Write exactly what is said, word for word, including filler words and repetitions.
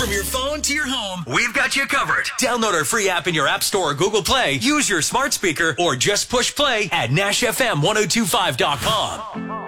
From your phone to your home, we've got you covered. Download our free app in your App Store or Google Play. Use your smart speaker or just push play at Nash F M ten twenty-five dot com.